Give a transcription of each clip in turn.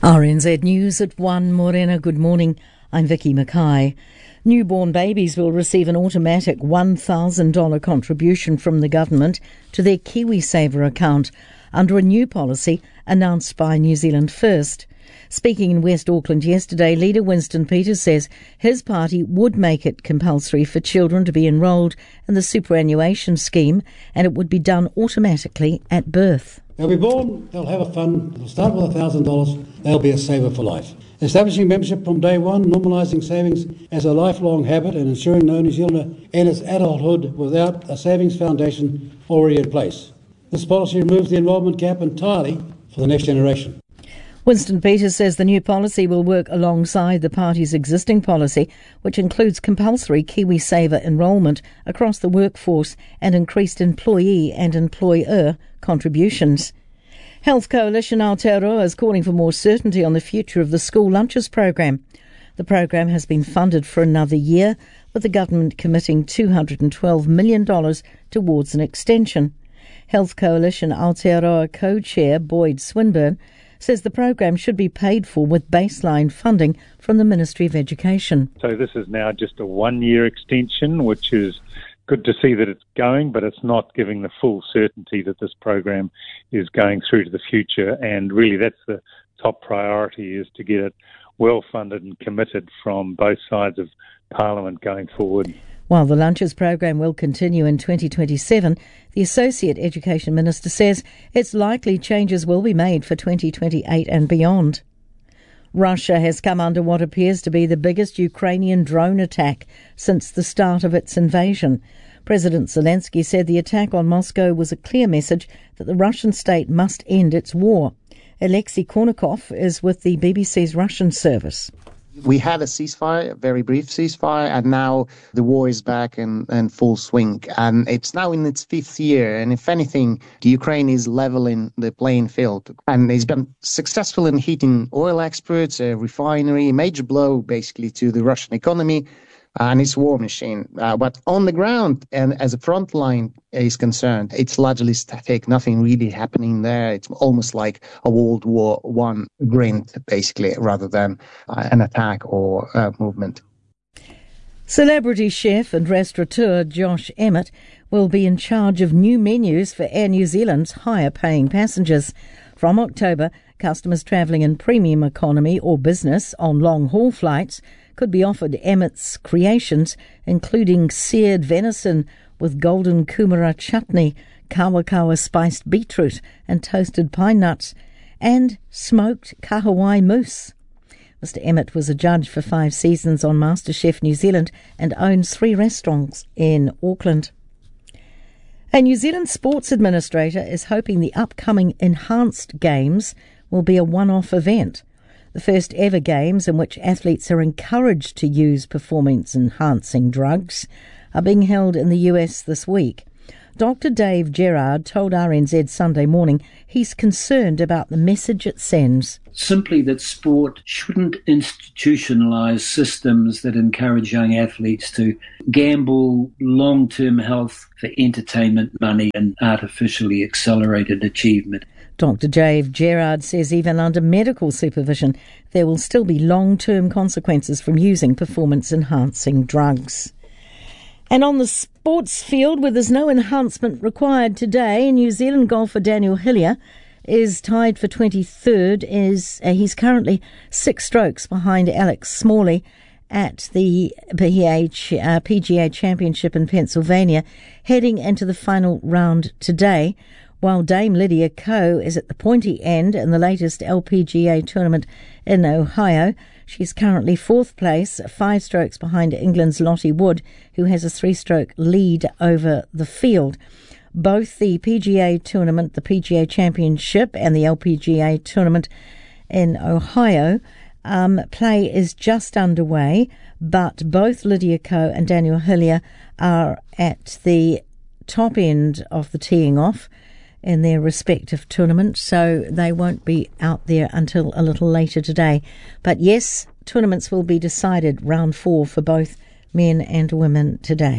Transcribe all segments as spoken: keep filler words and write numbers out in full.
R N Z News at one. Morena, good morning. I'm Vicky Mackay. Newborn babies will receive an automatic one thousand dollars contribution from the government to their KiwiSaver account under a new policy announced by New Zealand First. Speaking in West Auckland yesterday, leader Winston Peters says his party would make it compulsory for children to be enrolled in the superannuation scheme, and it would be done automatically at birth. They'll be born, they'll have a fund, they'll start with one thousand dollars, they'll be a saver for life. Establishing membership from day one, normalising savings as a lifelong habit and ensuring no New Zealander enters adulthood without a savings foundation already in place. This policy removes the enrolment gap entirely for the next generation. Winston Peters says the new policy will work alongside the party's existing policy, which includes compulsory KiwiSaver enrolment across the workforce and increased employee and employer contributions. Health Coalition Aotearoa is calling for more certainty on the future of the school lunches program. The program has been funded for another year, with the government committing two hundred twelve million dollars towards an extension. Health Coalition Aotearoa co-chair Boyd Swinburne says the program should be paid for with baseline funding from the Ministry of Education. So this is now just a one-year extension, which is good to see that it's going, but it's not giving the full certainty that this program is going through to the future. And really that's the top priority, is to get it well funded and committed from both sides of Parliament going forward. While the lunches program will continue in twenty twenty-seven, the Associate Education Minister says it's likely changes will be made for twenty twenty-eight and beyond. Russia has come under what appears to be the biggest Ukrainian drone attack since the start of its invasion. President Zelensky said the attack on Moscow was a clear message that the Russian state must end its war. Alexei Kornikov is with the B B C's Russian service. We had a ceasefire, a very brief ceasefire, and now the war is back in, in full swing. And it's now in its fifth year. And if anything, the Ukraine is leveling the playing field. And it's been successful in hitting oil exports, a refinery, a major blow basically to the Russian economy and its war machine. Uh, but on the ground, and as a front line is concerned, it's largely static, nothing really happening there. It's almost like a World War One grind, basically, rather than uh, an attack or uh, movement. Celebrity chef and restaurateur Josh Emmett will be in charge of new menus for Air New Zealand's higher-paying passengers. From October, customers travelling in premium economy or business on long-haul flights could be offered Emmett's creations, including seared venison with golden kumara chutney, kawakawa spiced beetroot and toasted pine nuts, and smoked kahawai mousse. Mister Emmett was a judge for five seasons on MasterChef New Zealand and owns three restaurants in Auckland. A New Zealand sports administrator is hoping the upcoming Enhanced Games will be a one-off event. The first ever games in which athletes are encouraged to use performance-enhancing drugs are being held in the U S this week. Doctor Dave Gerard told R N Z Sunday Morning he's concerned about the message it sends. Simply that sport shouldn't institutionalise systems that encourage young athletes to gamble long-term health for entertainment money and artificially accelerated achievement. Doctor Dave Gerard says even under medical supervision, there will still be long-term consequences from using performance-enhancing drugs. And on the sports field, where there's no enhancement required today, New Zealand golfer Daniel Hillier is tied for twenty-third. Is uh, He's currently six strokes behind Alex Smalley at the P H, uh, P G A Championship in Pennsylvania, heading into the final round today, while Dame Lydia Ko is at the pointy end in the latest L P G A tournament in Ohio. She's currently fourth place, five strokes behind England's Lottie Wood, who has a three-stroke lead over the field. Both the P G A tournament, the P G A Championship and the L P G A tournament in Ohio, um, play is just underway, but both Lydia Ko and Daniel Hillier are at the top end of the teeing off in their respective tournaments, so they won't be out there until a little later today. But yes, tournaments will be decided round four for both men and women today.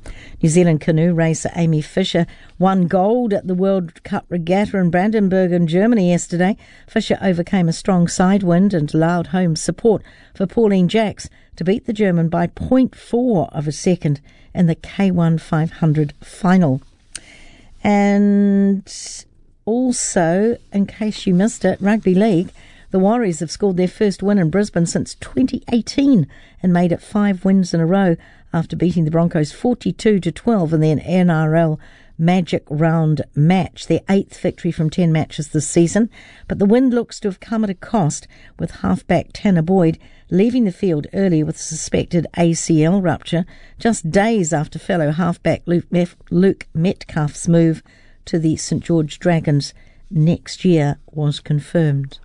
New Zealand canoe racer Amy Fisher won gold at the World Cup Regatta in Brandenburg in Germany yesterday. Fisher overcame a strong side wind and allowed home support for Pauline Jacks to beat the German by zero point four of a second in the K one five hundred final. And also, in case you missed it, Rugby League, the Warriors have scored their first win in Brisbane since twenty eighteen and made it five wins in a row after beating the Broncos forty-two to twelve in their N R L Magic Round match, their eighth victory from ten matches this season. But the win looks to have come at a cost, with halfback Tanner Boyd leaving the field early with suspected A C L rupture, just days after fellow halfback Luke, Mef- Luke Metcalf's move to the St George Dragons next year was confirmed.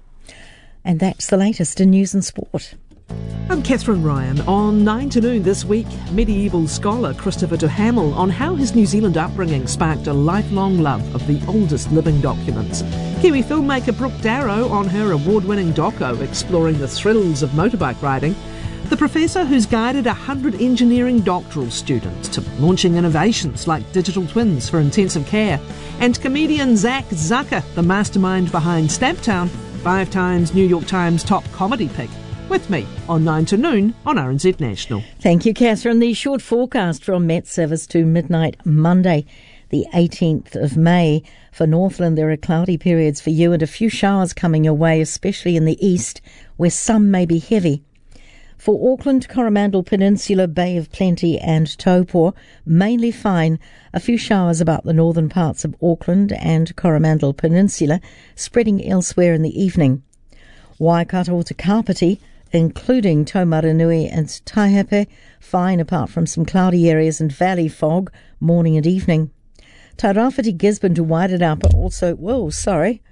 And that's the latest in news and sport. I'm Catherine Ryan. On nine to noon this week, medieval scholar Christopher Duhamel on how his New Zealand upbringing sparked a lifelong love of the oldest living documents. Kiwi filmmaker Brooke Darrow on her award-winning doco exploring the thrills of motorbike riding. The professor who's guided one hundred engineering doctoral students to launching innovations like digital twins for intensive care. And comedian Zach Zucker, the mastermind behind Stamptown, five times New York Times top comedy pick. With me on nine to noon on R N Z National. Thank you, Catherine. The short forecast from Met Service to midnight Monday, the eighteenth of May. For Northland, there are cloudy periods for you and a few showers coming your way, especially in the east, where some may be heavy. For Auckland, Coromandel Peninsula, Bay of Plenty and Taupō, mainly fine. A few showers about the northern parts of Auckland and Coromandel Peninsula, spreading elsewhere in the evening. Waikato to Kapiti, including Taumaranui and Taihape, fine apart from some cloudy areas and valley fog, morning and evening. Tairāwhiti, Gisborne to Wairarapa, also, whoa, sorry,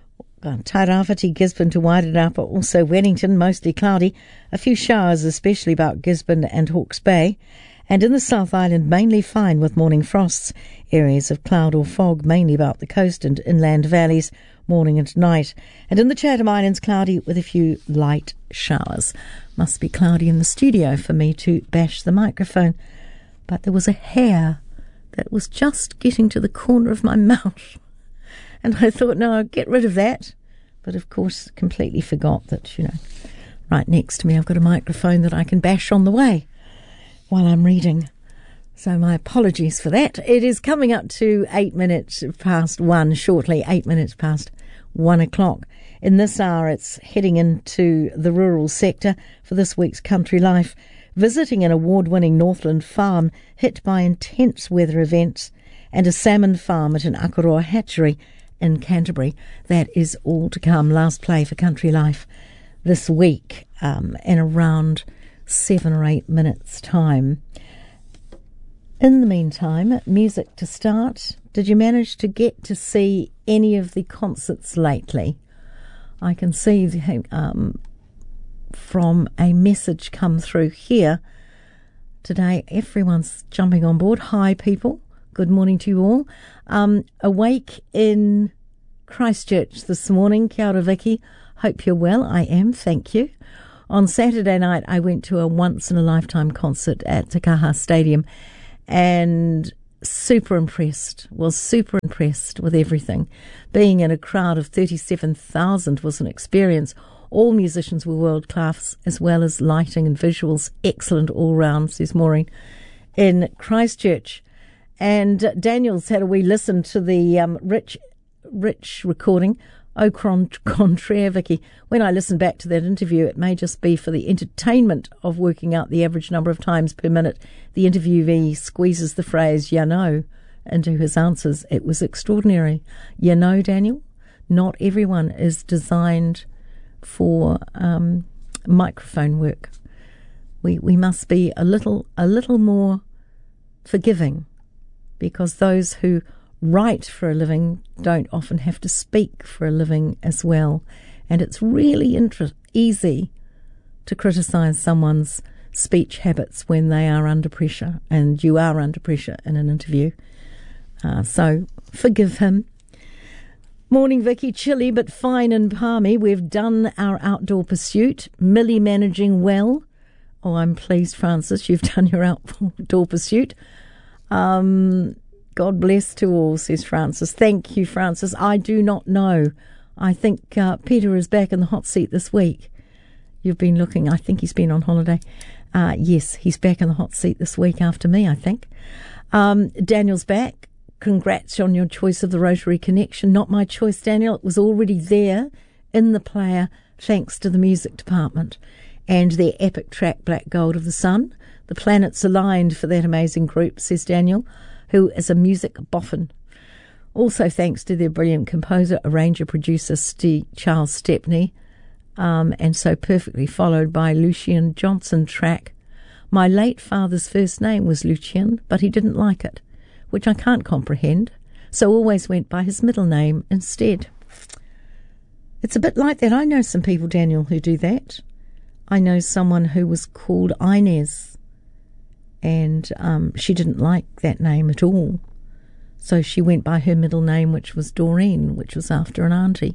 Tairāwhiti, Gisborne to Wairarapa, also Wellington, mostly cloudy, a few showers, especially about Gisborne and Hawke's Bay, and in the South Island, mainly fine with morning frosts, areas of cloud or fog, mainly about the coast and inland valleys, morning and night. And in the Chatham Islands, cloudy with a few light showers. Must be cloudy in the studio for me to bash the microphone. But there was a hair that was just getting to the corner of my mouth. And I thought, no, I'll get rid of that. But of course, completely forgot that, you know, right next to me I've got a microphone that I can bash on the way while I'm reading. So my apologies for that. It is coming up to eight minutes past one shortly, eight minutes past one o'clock. In this hour, it's heading into the rural sector for this week's Country Life, visiting an award-winning Northland farm hit by intense weather events and a salmon farm at an Akaroa hatchery in Canterbury. That is all to come. Last play for Country Life this week um, in around seven or eight minutes' time. In the meantime, music to start. Did you manage to get to see any of the concerts lately? I can see um, from a message come through here today, everyone's jumping on board. Hi, people. Good morning to you all. Um, awake in Christchurch this morning. Kia ora, Vicky. Hope you're well. I am, thank you. On Saturday night, I went to a once-in-a-lifetime concert at Te Kaha Stadium, and super impressed, was super impressed with everything. Being in a crowd of thirty-seven thousand was an experience. All musicians were world class, as well as lighting and visuals. Excellent all round, says Maureen, in Christchurch. And Daniel's had a wee listen to the um, Rich Rich recording, Au Contraire, Vicky. When I listen back to that interview, it may just be for the entertainment of working out the average number of times per minute the interviewee squeezes the phrase, you know, into his answers. It was extraordinary. You know, Daniel, not everyone is designed for um, microphone work. We we must be a little a little more forgiving, because those who write for a living don't often have to speak for a living as well. And it's really inter- easy to criticise someone's speech habits when they are under pressure, and you are under pressure in an interview. Uh, so forgive him. Morning, Vicky. Chilly but fine and palmy. We've done our outdoor pursuit. Millie managing well. Oh, I'm pleased, Francis, you've done your outdoor pursuit. Um, God bless to all, says Francis. Thank you, Francis. I do not know. I think uh, Peter is back in the hot seat this week. You've been looking. I think he's been on holiday. Uh, yes, he's back in the hot seat this week after me, I think. Um, Daniel's back. Congrats on your choice of the Rotary Connection. Not my choice, Daniel. It was already there in the player thanks to the music department and their epic track Black Gold of the Sun. The planets aligned for that amazing group, says Daniel, who is a music boffin. Also thanks to their brilliant composer, arranger, producer, Steve, Charles Stepney, um, and so perfectly followed by Lucian Johnson track. My late father's first name was Lucian, but he didn't like it, which I can't comprehend, so always went by his middle name instead. It's a bit like that. I know some people, Daniel, who do that. I know someone who was called Inez, and um, she didn't like that name at all. So she went by her middle name, which was Doreen, which was after an auntie.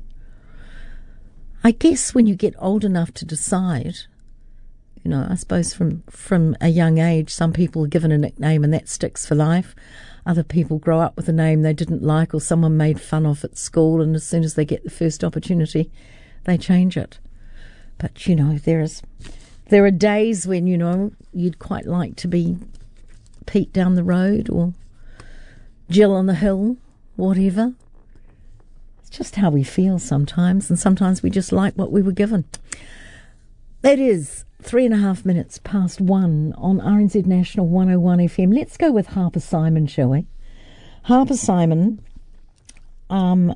I guess when you get old enough to decide, you know, I suppose from, from a young age, some people are given a nickname and that sticks for life. Other people grow up with a name they didn't like or someone made fun of at school, and as soon as they get the first opportunity, they change it. But, you know, there is, there are days when, you know, you'd quite like to be Pete down the road or Jill on the hill, whatever. It's just how we feel sometimes, and sometimes we just like what we were given. That is three and a half minutes past one on R N Z National one oh one F M. Let's go with Harper Simon, shall we? Harper Simon, um,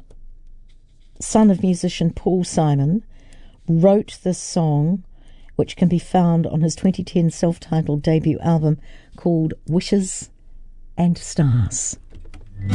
son of musician Paul Simon, wrote this song, which can be found on his twenty ten self-titled debut album called Wishes and Stars.